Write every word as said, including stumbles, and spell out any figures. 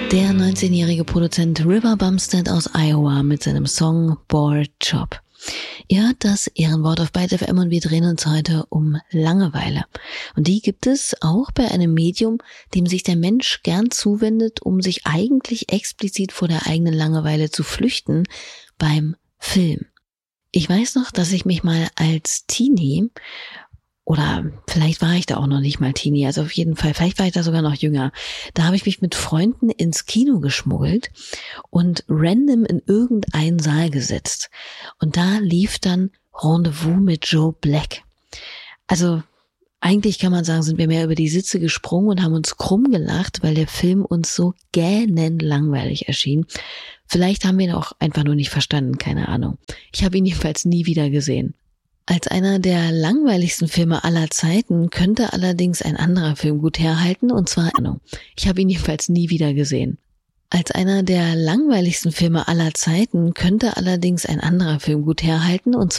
Der neunzehnjährige Produzent River Bumstead aus Iowa mit seinem Song Bored Job. Ihr hört das Ehrenwort auf Byte F M und wir drehen uns heute um Langeweile. Und die gibt es auch bei einem Medium, dem sich der Mensch gern zuwendet, um sich eigentlich explizit vor der eigenen Langeweile zu flüchten, beim Film. Ich weiß noch, dass ich mich mal als Teenie, oder vielleicht war ich da auch noch nicht mal Teenie, also auf jeden Fall, vielleicht war ich da sogar noch jünger. Da habe ich mich mit Freunden ins Kino geschmuggelt und random in irgendeinen Saal gesetzt. Und da lief dann Rendezvous mit Joe Black. Also eigentlich kann man sagen, sind wir mehr über die Sitze gesprungen und haben uns krumm gelacht, weil der Film uns so gähnend langweilig erschien. Vielleicht haben wir ihn auch einfach nur nicht verstanden, keine Ahnung. Ich habe ihn jedenfalls nie wieder gesehen. Als einer der langweiligsten Filme aller Zeiten könnte allerdings ein anderer Film gut herhalten, und zwar, ich habe ihn jedenfalls nie wieder gesehen. Als einer der langweiligsten Filme aller Zeiten könnte allerdings ein anderer Film gut herhalten, und